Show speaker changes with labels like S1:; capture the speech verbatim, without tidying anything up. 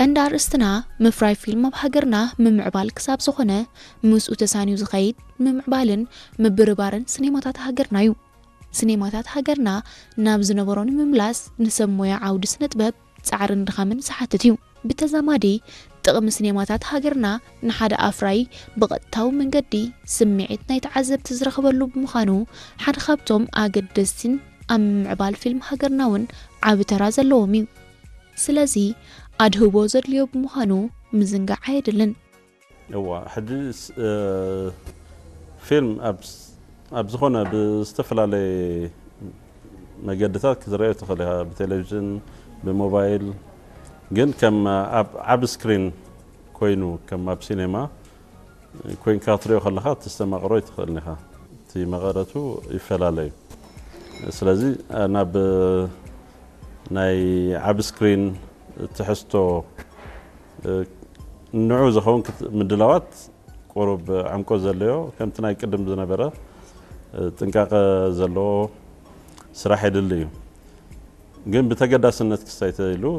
S1: ቀንዲ ኣርእስትና ምፍራይ ፊልም ኣብ ሃገርና ምምዕባል ክሳብ ዝኾነ ምስኡ ተሳኒዩ ዝኸይድ ምምዕባልን ምብርባርን ሲኔማታት ሃገርና እዩ ሲኔማታት ሃገርና ናብ ዝነበሮን ምምላስ ንሰብ ሞያ ዓውዲ ስነ ጥበብ ጻዕርን ድኻምን ዝሓትት እዩ ብተዛማዲ ጥቕሚ ሲኔማታት ሃገርና ንሓደ ኣፍራይ ብቐጥታዊ መንገዲ ስምዒት ናይ ተዓዘብቲ ዝረኽበሉ ብምዃኑ ሓደ ካብቶም ኣገደስትን ኣብ ምዕባል ፊልም ሃገርና እውን ዓቢ ተራ ዘለዎም እዩ ስለዚ ኣድህቦ ዘድልዮ ብምዃኑ ምዝንጋዕ ኣይደልን
S2: እዋ ሕድስ ፊልም ኣብስ ኣብ ዝኾነ ብዝተፈላለየ መገድታት ክዝረአዩ ትኽእል ኢኻ ብቴሌቭዥን ብሞባይል ግን ከም ኣብ ዓብ ስክሪን ኮይኑ ከም ኣብ ሲኔማ ኮይንካ ትሪኦ ከለኻ ትስተማቕሮ ይትኽእል ኢኻ እቲ መቐረቱ ይፈላለዩ ስለዚ ናብ ናይ ዓብ ስክሪን ትሕዝቶ ንዑ ዝኸውን ምድላዋት ቁሩብ ዓምቆ ዘለዎ ከምቲ ናይ ቅድም ዝነበረ ጥንቃቐ ዘለዎ ስራሕ የድሊ እዩ ግን ብተገዳስነት ክስታይ ተኢሉ